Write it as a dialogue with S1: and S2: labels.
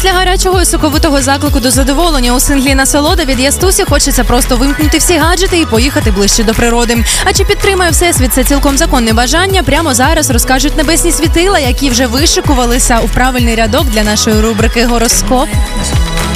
S1: Після гарячого і соковитого заклику до задоволення у синглі «Насолода» від Ястусі хочеться просто вимкнути всі гаджети і поїхати ближче до природи. А чи підтримує Всесвіт це цілком законне бажання, прямо зараз розкажуть небесні світила, які вже вишикувалися у правильний рядок для нашої рубрики «Гороскоп».